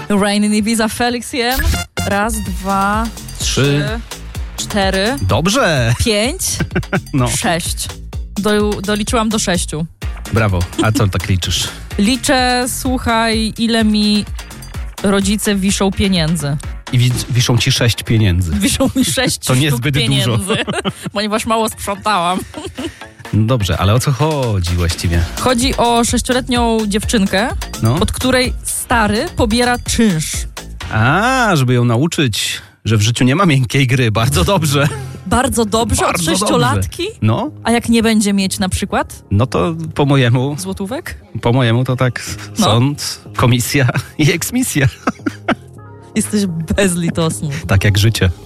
Rain in Ibiza, Felix Jem. 1, 2, 3, 4. Dobrze. 5, No. 6. Doliczyłam do 6. Brawo. A co tak liczysz? Liczę, słuchaj, ile mi rodzice wiszą pieniędzy. I wiszą ci 6 pieniędzy. Wiszą mi 6 To sztuk niezbyt pieniędzy, dużo. ponieważ mało sprzątałam. No dobrze, ale o co chodzi właściwie? Chodzi o 6-letnią dziewczynkę, No. od której stary pobiera czynsz. A, żeby ją nauczyć, że w życiu nie ma miękkiej gry. Bardzo dobrze. Bardzo dobrze Bardzo od 6-latki? No, A jak nie będzie mieć na przykład no to złotówek? po mojemu to tak No. sąd, komisja i eksmisja. Jesteś bezlitosny. Tak jak życie.